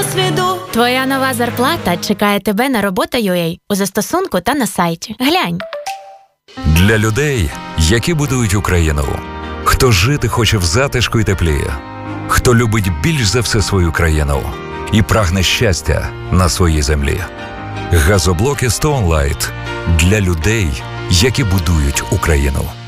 досвіду. Твоя нова зарплата чекає тебе на робота.ua у застосунку та на сайті. Глянь. Для людей, які будують Україну. Хто жити хоче в затишку і теплі. Хто любить більш за все свою країну і прагне щастя на своїй землі. Газоблоки Stone Light для людей, які будують Україну.